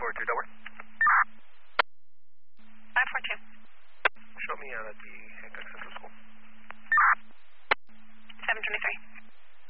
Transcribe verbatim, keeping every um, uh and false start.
four two, Delaware. five four two. Show me out at the